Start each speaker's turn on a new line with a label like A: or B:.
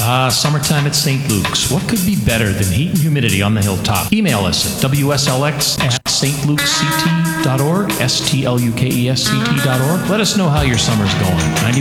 A: Summertime at St. Luke's. What could be better than heat and humidity on the hilltop? Email us at wslx@stlukesc.org, STLUKESCT.org. Let us know how your summer's going.